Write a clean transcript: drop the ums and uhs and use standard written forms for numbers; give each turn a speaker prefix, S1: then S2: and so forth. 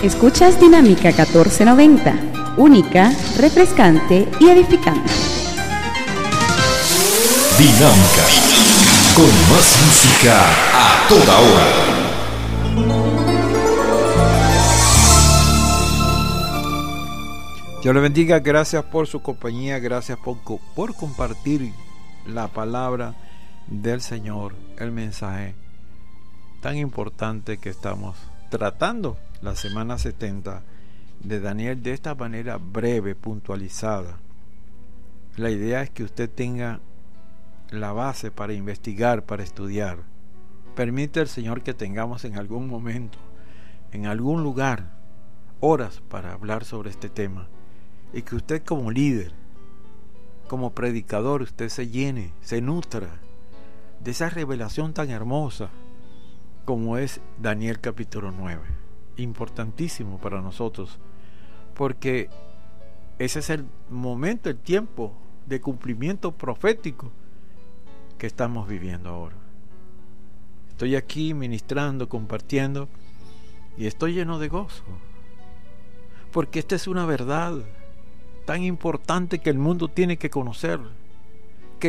S1: Escuchas Dinámica 1490, única, refrescante y edificante.
S2: Dinámica, con más música a toda hora.
S3: Dios le bendiga, gracias por su compañía, gracias por compartir la palabra del Señor, el mensaje tan importante que estamos tratando la semana 70 de Daniel de esta manera breve, puntualizada. La idea es que usted tenga la base para investigar, para estudiar. Permite el Señor que tengamos en algún momento, en algún lugar, horas para hablar sobre este tema, y que usted como líder, como predicador, usted se llene, se nutra de esa revelación tan hermosa como es Daniel capítulo 9. Importantísimo para nosotros, porque ese es el momento, el tiempo de cumplimiento profético que estamos viviendo ahora. Estoy aquí ministrando, compartiendo, y estoy lleno de gozo, porque esta es una verdad tan importante que el mundo tiene que conocer.